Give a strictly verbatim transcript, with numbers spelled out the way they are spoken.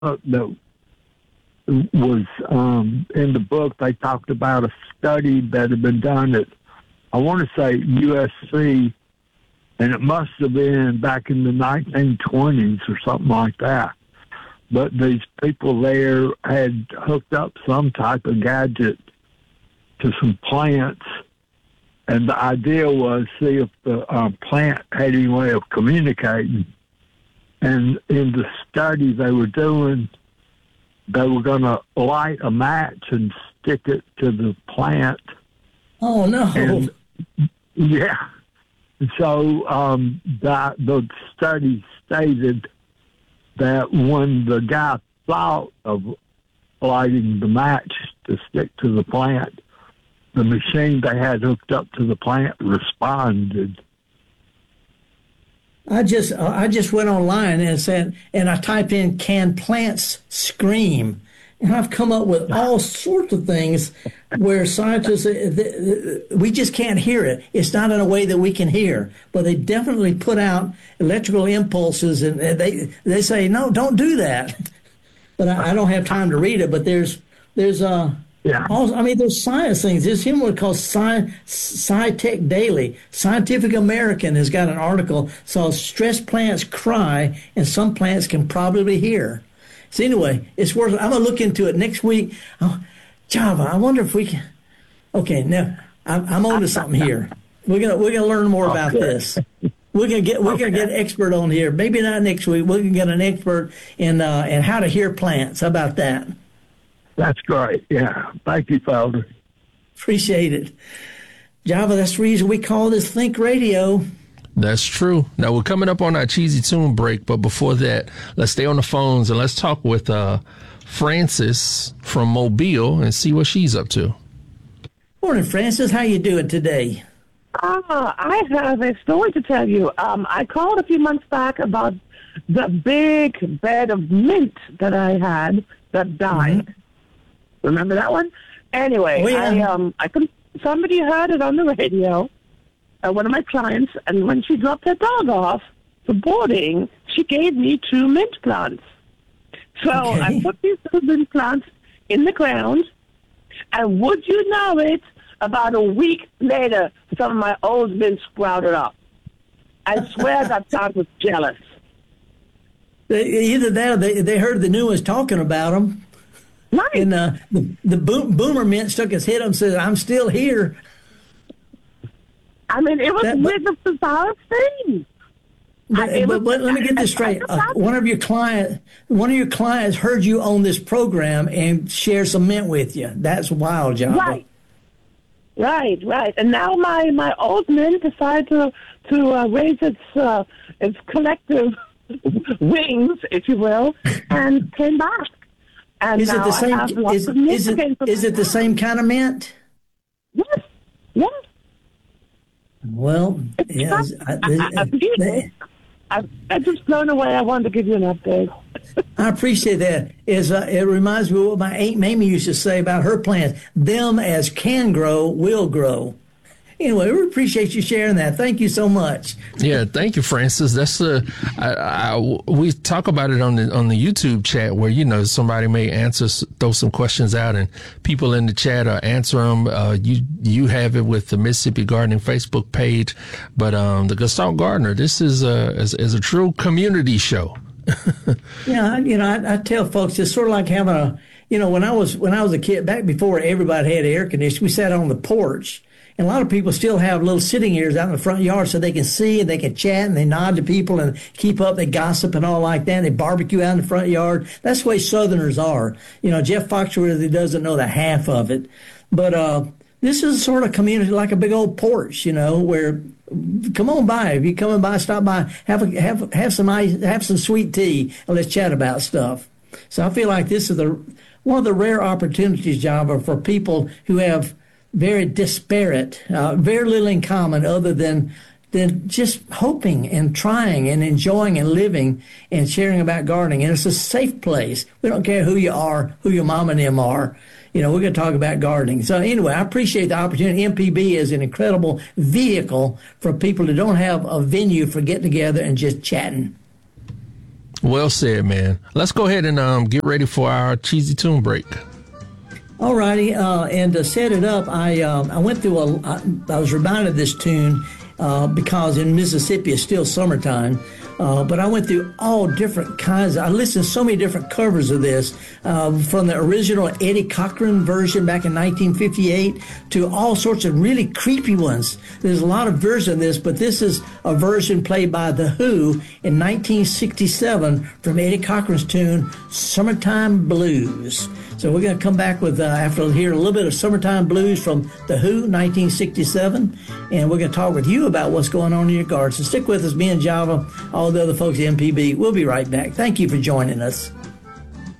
that was um, in the book. They talked about a study that had been done at, I want to say, U S C, and it must have been back in the nineteen twenties or something like that. But these people there had hooked up some type of gadget to some plants, and the idea was see if the uh, plant had any way of communicating. And in the study they were doing, they were going to light a match and stick it to the plant. Oh, no. And, yeah. So um, the, the study stated that when the guy thought of lighting the match to stick to the plant, the machine they had hooked up to the plant responded. I just I just went online and said, and I typed in "can plants scream," and I've come up with all sorts of things where scientists, we just can't hear it. It's not in a way that we can hear, but they definitely put out electrical impulses, and they they say no, don't do that. But I, I don't have time to read it. But there's there's uh yeah. Also, I mean, there's science things. There's him what called Sci SciTech Daily. Scientific American has got an article called "Stressed Plants Cry and Some Plants Can Probably Hear." So anyway, it's worth. I'm gonna look into it next week. Oh, Java, I wonder if we can. Okay, now I'm, I'm on to something here. We're gonna we're gonna learn more about this. We're gonna get we're okay. gonna get an expert on here. Maybe not next week. We're gonna get an expert in uh, in how to hear plants. How about that? That's great. Yeah. Thank you, Felder. Appreciate it. Java, that's the reason we call this Think Radio. That's true. Now, we're coming up on our cheesy tune break, but before that, let's stay on the phones and let's talk with uh, Frances from Mobile and see what she's up to. Morning, Frances. How you doing today? Uh, I have a story to tell you. Um, I called a few months back about the big bed of mint that I had that died. Mm-hmm. Remember that one? Anyway, oh, yeah. I um, I could, somebody heard it on the radio, uh, one of my clients, and when she dropped her dog off for boarding, she gave me two mint plants. So okay. I put these two mint plants in the ground, and would you know it, about a week later, some of my old mint sprouted up. I swear that dog was jealous. Either that or they, they heard the new ones talking about them. Right. And uh, the, the boom, boomer mint stuck his head up and said, "I'm still here." I mean, it was that, with the bizarre thing. But, I, but, was, but let me get this straight. Uh, one of your client, one of your clients heard you on this program and shared some mint with you. That's wild, John. Right. Right, right. And now my, my old mint decided to to uh, raise its uh, its collective wings, if you will, and came back. And is it the same? Is, is it is it the same kind of mint? Yes. Yes. Well, yeah. I, I, I, I, I just blown away. I wanted to give you an update. I appreciate that. Is uh, it reminds me of what my Aunt Mamie used to say about her plants. Them as can grow will grow. Anyway, we appreciate you sharing that. Thank you so much. Yeah, thank you, Francis. That's uh, I, I, we talk about it on the on the YouTube chat where you know somebody may answer, throw some questions out, and people in the chat are answer them. Uh, you you have it with the Mississippi Gardening Facebook page, but um, the Gestalt Gardener. This is a is, is a true community show. Yeah, you know, I, I tell folks it's sort of like having a, you know, when I was when I was a kid, back before everybody had air conditioning, we sat on the porch. And a lot of people still have little sitting areas out in the front yard so they can see and they can chat and they nod to people and keep up, they gossip and all like that. And they barbecue out in the front yard. That's the way Southerners are. You know, Jeff Foxworthy doesn't know the half of it. But uh, this is sort of community like a big old porch, you know, where come on by. If you're coming by, stop by, have a, have have some ice, have some sweet tea, and let's chat about stuff. So I feel like this is the one of the rare opportunities, Java, for people who have very disparate, uh, very little in common other than than just hoping and trying and enjoying and living and sharing about gardening. And it's a safe place. We don't care who you are, who your mom and them are. You know, we're going to talk about gardening. So anyway, I appreciate the opportunity. M P B is an incredible vehicle for people who don't have a venue for getting together and just chatting. Well said, man. Let's go ahead and um, get ready for our cheesy tune break. All righty, uh, and to set it up, I um, I went through a. I, I was reminded of this tune uh, because in Mississippi it's still summertime. Uh, but I went through all different kinds. I listened to so many different covers of this, uh, from the original Eddie Cochran version back in nineteen fifty-eight to all sorts of really creepy ones. There's a lot of versions of this, but this is a version played by The Who in nineteen sixty-seven from Eddie Cochran's tune, Summertime Blues. So we're going to come back with, uh, after hearing a little bit of Summertime Blues from The Who, nineteen sixty-seven, and we're going to talk with you about what's going on in your garden. So stick with us, me and Java, all the other folks at M P B. We'll be right back. Thank you for joining us.